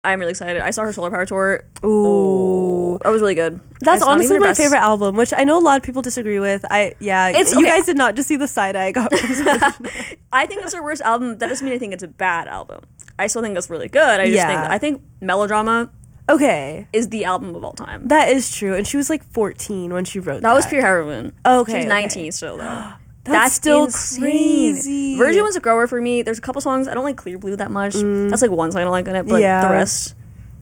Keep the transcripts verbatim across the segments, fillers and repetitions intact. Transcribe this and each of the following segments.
I'm really excited. I saw her Solar Power tour. Ooh. That was really good. That's It's not honestly even her my best- favorite album, which I know a lot of people disagree with. I yeah, It's- you okay. guys did not just see the side eye I got from I think it's her worst album. That doesn't mean I think it's a bad album. I still think it's really good. I just Yeah. think I think Melodrama Okay. is the album of all time. That is true. And she was like fourteen when she wrote that. That was Pure Heroin. Okay, She's okay. nineteen still though. That's still insane. crazy. Virgin was a grower for me. There's a couple songs I don't like Clear Blue that much. That's like one song I don't like on it, but Yeah. the rest,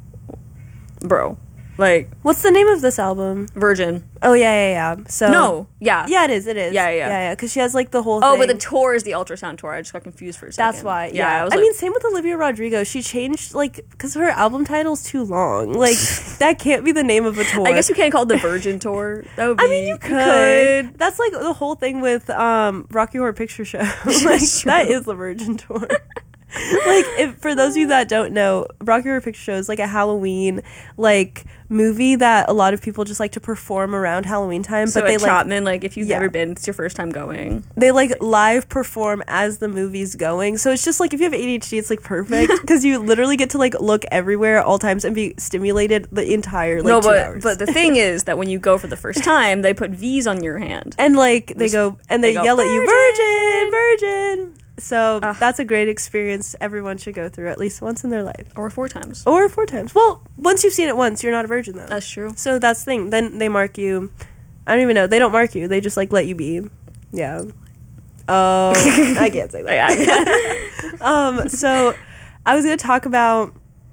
bro, like What's the name of this album? Virgin. Oh yeah, yeah, yeah. So No, yeah, yeah, it is. It is. Yeah, yeah. yeah, yeah. Because she has like the whole. Oh, thing. but the tour is the ultrasound tour. I just got confused for a second. That's why. Yeah, Yeah, I, was I like, mean, same with Olivia Rodrigo. She changed like because her album title's too long. Like that can't be the name of a tour. I guess you can't call it the Virgin tour. That would be. I mean, you could. That's like the whole thing with um, Rocky Horror Picture Show. Like that is the Virgin tour. Like, if, for those of you that don't know, Rocky Horror Picture Show is like a Halloween like movie that a lot of people just like to perform around Halloween time. So but they at like Chapman, like if you've Yeah. never been, it's your first time going. they like live perform as the movie's going. So it's just like if you have A D H D, it's like perfect because you literally get to like look everywhere at all times and be stimulated the entire like no, two but hours. but the thing is that when you go for the first time, they put V's on your hand. And like they go and they, they go, yell at you, "Virgin!" virgin, virgin. So Ugh. that's a great experience everyone should go through at least once in their life. Or four times. Or four times. Well, once you've seen it once, you're not a virgin though. That's true. So that's the thing. Then they mark you. I don't even know. They don't mark you. They just like let you be. Yeah. Oh, I can't say that. um. So I was gonna talk about.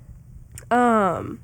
Um.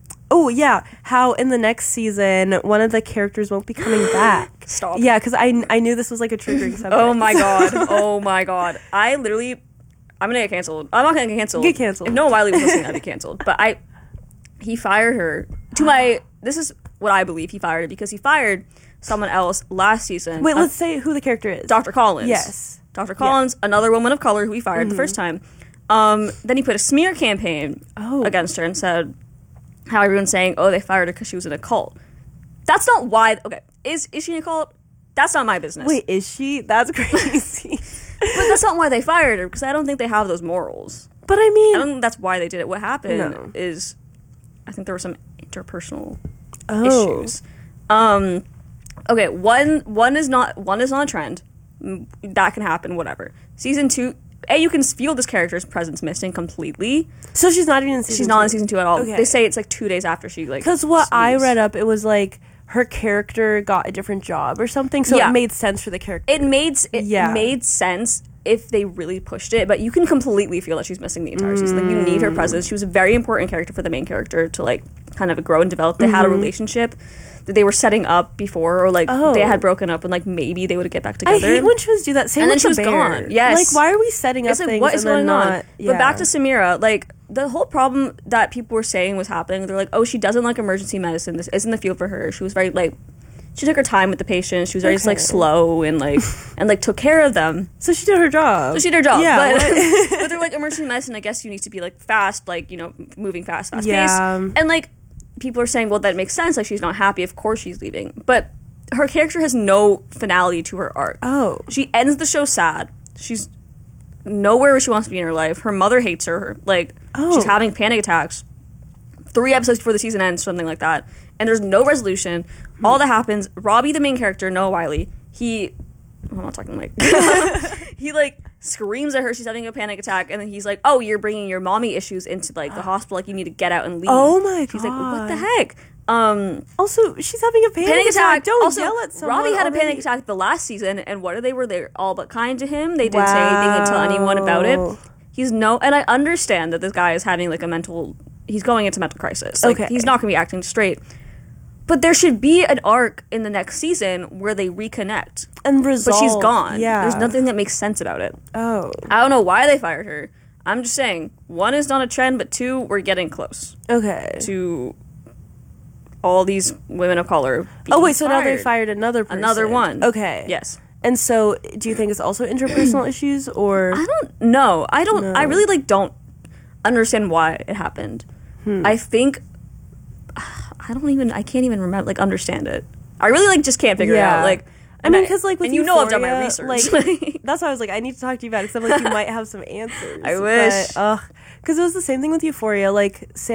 Oh yeah, how in the next season one of the characters won't be coming back. Stop. Yeah, because I I knew this was like a triggering subject. Oh my god. Oh my god. I literally, I'm gonna get canceled. I'm not gonna get canceled. Get canceled. If Noah Wiley was listening, I'd be canceled. But I, he fired her. To my, this is what I believe. He fired her because he fired someone else last season. Wait, uh, let's say who the character is. Doctor Collins. Yes. Doctor Collins, another woman of color who he fired the first time. Um, then he put a smear campaign Oh. against her and said how everyone's saying, oh, they fired her because she was in a cult. That's not why. Okay, is is she in a cult? That's not my business. Wait, is she? That's crazy. But that's not why they fired her, because I don't think they have those morals. But I mean, I don't think that's why they did it. What happened No. is, I think there were some interpersonal oh. issues. Um, okay, one one is not one is not a trend. Mm, That can happen. Whatever. Season two, a you can feel this character's presence missing completely. So she's not even in season She's not two. in season two at all. Okay. They say it's like two days after she like. Because what I leaves. read up, it was like her character got a different job or something, so Yeah. it made sense for the character. It made s- it Yeah. made sense if they really pushed it, but you can completely feel that she's missing the entire season. Like you need her presence. She was a very important character for the main character to like kind of grow and develop. They had a relationship that they were setting up before, or like Oh. they had broken up, and like maybe they would get back I together. hate when shows do that. Same And then with she the was bear. gone. Yes. Like, why are we setting up It's like, things what is and then going on? not? But back to yeah. Samira, like the whole problem that people were saying was happening. They're like, oh, she doesn't like emergency medicine. This isn't the field for her. She was very like, she took her time with the patients. She was very just, like Okay. slow and like and like took care of them. So she did her job. So she did her job. Yeah. But, what- but they're like emergency medicine. I guess you need to be like fast, like you know, moving fast, fast Yeah. pace. And like people are saying, well, that makes sense. Like she's not happy. Of course she's leaving. But her character has no finality to her arc. oh. She ends the show sad. She's nowhere where she wants to be in her life. Her mother hates her. Like Oh. she's having panic attacks. Three episodes before the season ends, something like that. And there's no resolution. All that happens, Robbie, the main character, Noah Wiley, he I'm not talking like he like screams at her, she's having a panic attack, and then he's like, oh, you're bringing your mommy issues into like the hospital, like you need to get out and leave. Oh my She's like, what the God. heck? Um Also, she's having a panic, panic attack. Don't also, yell at someone. Robbie had a already. panic attack the last season, and what are they? Were they all but kind to him? They didn't say anything and tell anyone about it. Wow. He's no, and I understand that this guy is having like a mental. He's going into mental crisis. Like, Okay. he's not going to be acting straight. But there should be an arc in the next season where they reconnect. And resolve. But she's gone. Yeah. There's nothing that makes sense about it. Oh. I don't know why they fired her. I'm just saying, one is not a trend, but two, we're getting close Okay. to all these women of color. Oh being wait, so now they fired. fired another person. Another one. Okay. Yes. And so, do you think it's also interpersonal issues, or I don't know. I don't. No. I really like don't understand why it happened. Hmm. I think I don't even. I can't even remember. Like understand it. I really like just can't figure it Yeah. out. Like I and mean, because like with and you know I've done my Euphoria, research. Like that's why I was like, I need to talk to you about it because I'm like, you might have some answers. I wish. Because it was the same thing with Euphoria. Like, Sam